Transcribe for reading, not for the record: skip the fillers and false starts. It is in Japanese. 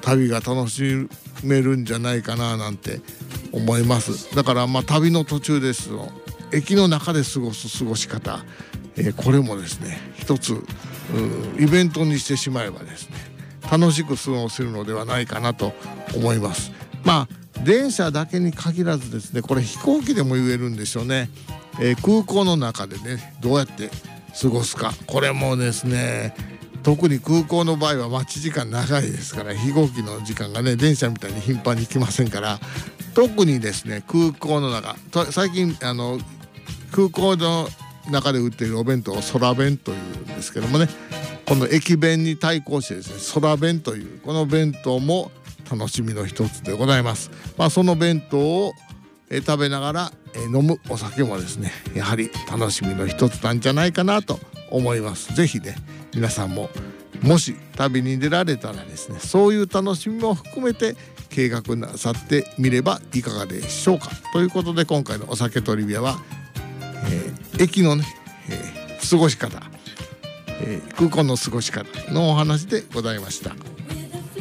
旅が楽しめるんじゃないかななんて思います。だから旅の途中ですの駅の中で過ごす過ごし方、これもですね一つイベントにしてしまえばですね楽しく過ごせるのではないかなと思います。電車だけに限らずですね、これ飛行機でも言えるんですよね。空港の中でねどうやって過ごすか、これもですね特に空港の場合は待ち時間長いですから、飛行機の時間がね電車みたいに頻繁に来ませんから、特にですね空港の中最近空港の中で売っているお弁当を空弁というんですけどもね、この駅弁に対抗してですね空弁というこの弁当も楽しみの一つでございます。その弁当を食べながら飲むお酒もですねやはり楽しみの一つなんじゃないかなと思います。ぜひね皆さんももし旅に出られたらですねそういう楽しみも含めて計画なさってみればいかがでしょうか。ということで今回のお酒トリビアは、駅のね、過ごし方、空港の過ごし方のお話でございました。